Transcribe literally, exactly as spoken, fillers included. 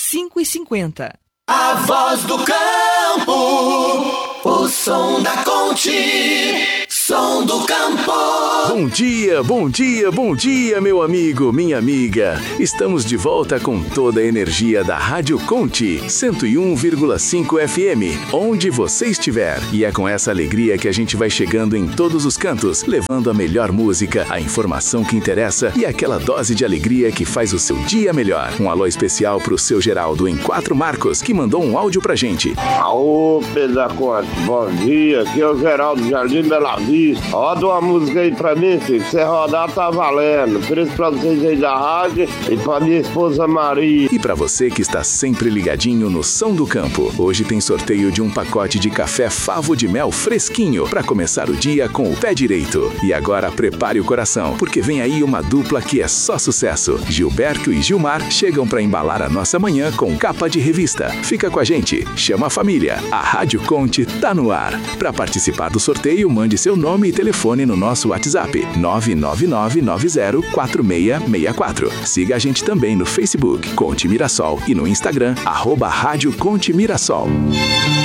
cinco e cinquenta. A voz do campo, o som da Conte, som do campo. Bom dia, bom dia, bom dia, meu amigo, minha amiga. Estamos de volta com toda a energia da Rádio Conte, cento e um vírgula cinco F M, onde você estiver. E é com essa alegria que a gente vai chegando em todos os cantos, levando a melhor música, a informação que interessa e aquela dose de alegria que faz o seu dia melhor. Um alô especial pro seu Geraldo em Quatro Marcos, que mandou um áudio pra gente. Ô, Pedro da Conte, bom dia, aqui é o Geraldo Jardim Bela Vista. Roda uma música aí pra mim, filho, se você rodar tá valendo. Preço pra vocês aí da rádio e pra minha esposa Maria. E pra você que está sempre ligadinho no Som do Campo, hoje tem sorteio de um pacote de café Favo de Mel fresquinho pra começar o dia com o pé direito. E agora prepare o coração, porque vem aí uma dupla que é só sucesso. Gilberto e Gilmar chegam pra embalar a nossa manhã com capa de revista. Fica com a gente, chama a família. A Rádio Conte tá no ar. Pra participar do sorteio, mande seu nome e telefone no nosso WhatsApp nove nove nove nove zero quatro seis seis quatro. Siga a gente também no Facebook Conte Mirassol e no Instagram arroba Rádio Conte Mirassol.